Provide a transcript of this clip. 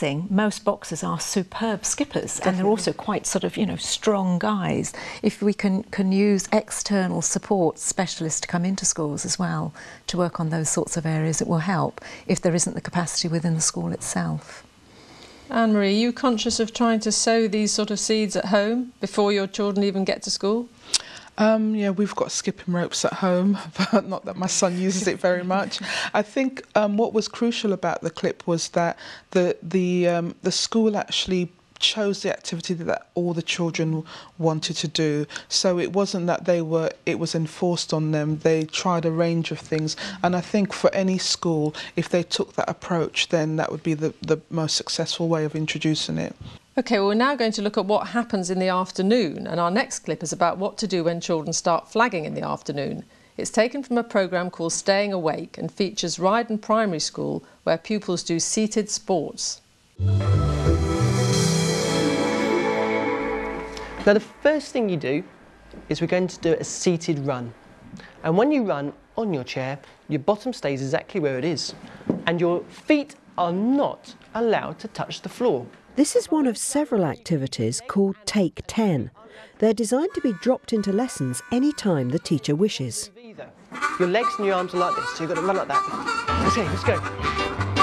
guessing, most boxers are superb skippers. Definitely. And they're also quite sort of, you know, strong guys. If we can use external support specialists to come into schools as well to work on those sorts of areas, it will help if there isn't the capacity within the school itself. Anne-Marie, are you conscious of trying to sow these sort of seeds at home before your children even get to school? Yeah, we've got skipping ropes at home, but not that my son uses it very much. I think what was crucial about the clip was that the school actually chose the activity that all the children wanted to do. So it wasn't that it was enforced on them. They tried a range of things, and I think for any school, if they took that approach, then that would be the most successful way of introducing it. OK, well, we're now going to look at what happens in the afternoon, and our next clip is about what to do when children start flagging in the afternoon. It's taken from a programme called Staying Awake and features Ryden Primary School, where pupils do seated sports. Now, the first thing you do is we're going to do a seated run. And when you run on your chair, your bottom stays exactly where it is, and your feet are not allowed to touch the floor. This is one of several activities called Take 10. They're designed to be dropped into lessons any time the teacher wishes. Your legs and your arms are like this, so you've got to run like that. Okay, let's go.